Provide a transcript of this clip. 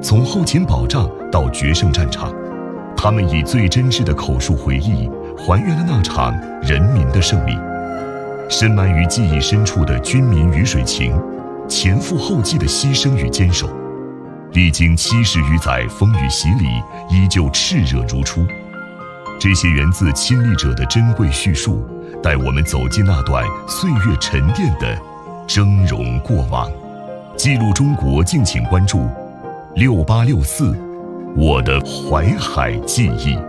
从后勤保障到决胜战场，他们以最真挚的口述回忆，还原了那场人民的胜利。深埋于记忆深处的军民鱼水情，前赴后继的牺牲与坚守，历经70余载风雨洗礼，依旧炽热如初。这些源自亲历者的珍贵叙述，带我们走进那段岁月沉淀的峥嵘过往。记录中国，敬请关注6864我的淮海记忆。